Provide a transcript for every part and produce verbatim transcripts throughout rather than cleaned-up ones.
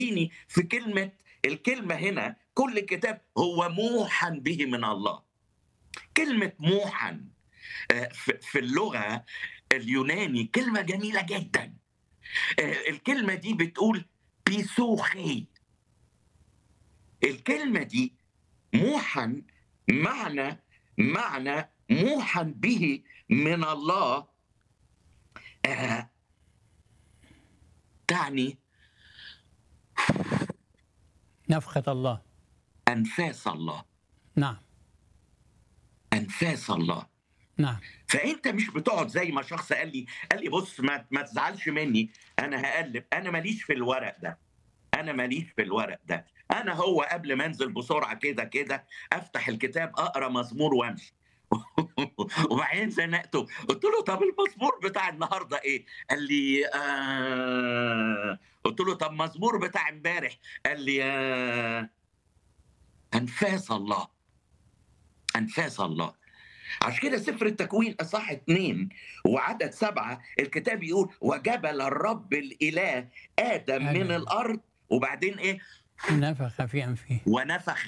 في كلمة الكلمة هنا كل كتاب هو موحى به من الله. كلمة موحى آآ في في اللغة اليوناني كلمة جميلة جدًا. آآ الكلمة دي بتقول بيسوخي. الكلمة دي موحى معنى معنى موحى به من الله آآ تعني نفخة الله. أنفاس الله. نعم. أنفاس الله. نعم. فأنت مش بتقعد زي ما شخص قال لي قال لي بُص ما ما تزعلش منّي، أنا هاقلِّب، أنا ما ليش في الورق ده، أنا ما ليش في الورق ده، أنا هو قبل ما أنزل بسرعة كده، كده أفتح الكتاب أقرا مزمور وأمشي. وبعدين زنقته، قُلت له: "طَب المزمور بتاع النهارده إيه؟" قال لي: "آآ" قُلت له: "طَب مزمور بتاع امبارح." قال لي: "آآ" أنفاس الله. أنفاس الله. عشان كده سفر التكوين إصحاح اتنين وعدد سبعة الكتاب يقول: "وجبل الرب الإله آدم من آدم الأرض." وبعدين إيه؟ نفخ في أنفه. "ونفخ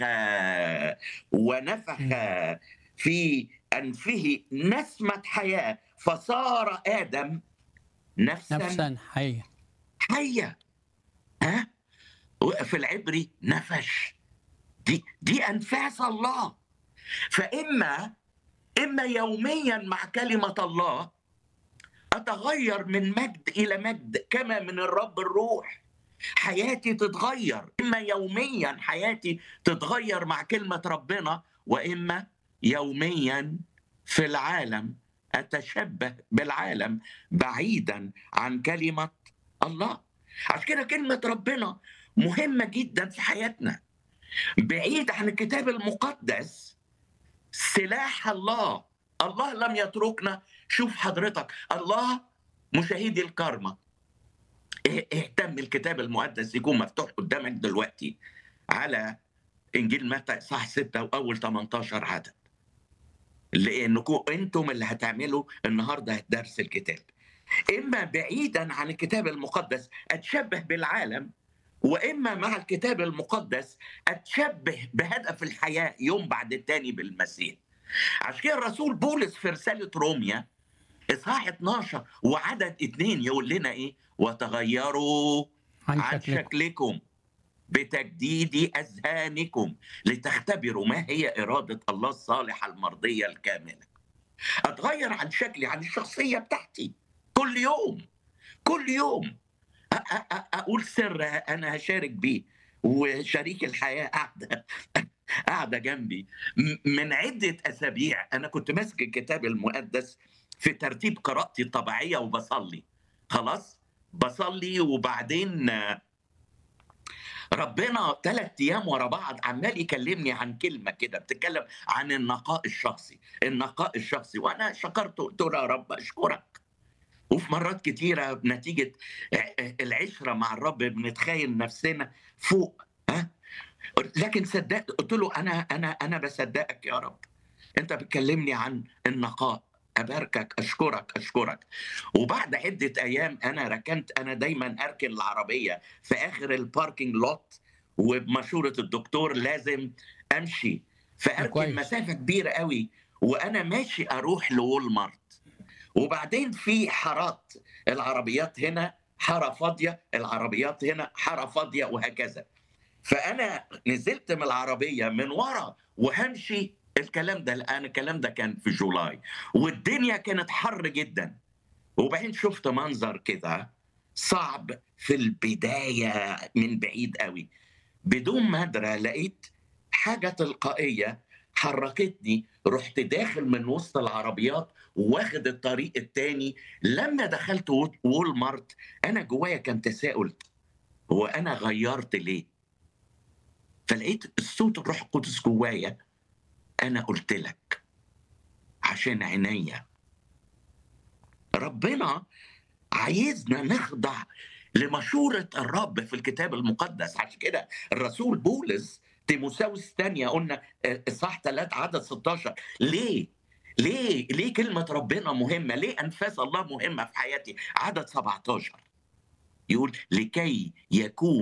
ونفخ نعم. في أنفه نسمة حياة، فصار آدم نفسًا نفسا حية. حية." ها؟ وفي العبري نفش. دي دي أنفاس الله. فإما إما يوميًا مع كلمة الله أتغيّر من مجد إلى مجد كما من الرب الروح. حياتي تتغيّر، إما يوميًا حياتي تتغيّر مع كلمة ربنا، وإما يوميًا في العالم أتشبّه بالعالم بعيدًا عن كلمة الله. عشان كده كلمة ربنا مهمة جدًا في حياتنا. بعيد عن الكتاب المقدس سلاح الله. الله لم يتركنا. شوف حضرتك، الله مشاهدي الكرمة. اه- اهتم الكتاب المقدس يكون مفتوح قدامك دلوقتي على انجيل متى اصحاح ستة واول تمنتاشر عدد، لانكم انتم اللي هتعملوا النهارده درس الكتاب. اما بعيدا عن الكتاب المقدس اتشبه بالعالم، واما مع الكتاب المقدس اتشبه بهدف الحياه يوم بعد التاني بالمسيح. عشان كده الرسول بولس في رسالة روميا إصحاح اتناشر وعدد اتنين يقول لنا إيه؟ وتغيروا عن عن شكلكم. شكلكم بتجديد أذهانكم لتختبروا ما هي إرادة الله الصالحة المرضية الكاملة. أتغير عن شكلي، عن الشخصية بتاعتي كل يوم. كل يوم أ- أ- أ- أقول سر أنا هشارك بيه، وشريك الحياة قاعدة قاعدة جنبي. م- من عدة أسابيع أنا كنت ماسك الكتاب المقدس في ترتيب قراءتي الطبيعية وبصلي. خلاص بصلي، وبعدين آه، ربنا ثلاث أيام ورا بعض عمال يكلمني عن كلمة كده بتتكلم عن النقاء الشخصي. النقاء الشخصي، وأنا شكرته قلت له: يا رب أشكرك. وفي مرات كتيرة بنتيجة العشرة مع الرب بنتخيل نفسنا فوق. ها؟ لكن صدقت، قلت له: انا انا انا بصدقك يا رب. انت بتكلمني عن النقاء. اباركك، اشكرك اشكرك. وبعد عده ايام انا ركنت، انا دايما اركن العربيه في اخر الباركينج لوت، وبمشوره الدكتور لازم امشي، ده فاركن كويس. مسافه كبيره قوي وانا ماشي اروح لوول مارت. وبعدين في حارات، العربيات هنا حاره فاضيه، العربيات هنا حاره فاضيه، وهكذا. فانا نزلت من العربيه من ورا وهمشي. الكلام ده الان الكلام ده كان في جولاي، والدنيا كانت حر جدا. وبعدين شفت منظر كده صعب في البدايه من بعيد قوي، بدون ما ادري لقيت حاجه تلقائيه حركتني، رحت داخل من وسط العربيات واخد الطريق التاني. لما دخلت وول مارت انا جوايا كان تساؤل: هو انا غيرت ليه؟ فلقيت الصوت الروح القدس جوايا: انا قلت لك عشان عينيا. ربنا عايزنا نخضع لمشورة الرب في الكتاب المقدس. عشان كده الرسول بولس تيموثاوس الثانية قلنا آه، اصحاح ثلاثة عدد ستاشر. ليه؟ ليه ليه كلمة ربنا مهمة؟ ليه أنفاس الله مهمة في حياتي؟ عدد سبعتاشر يقول: لكي يكون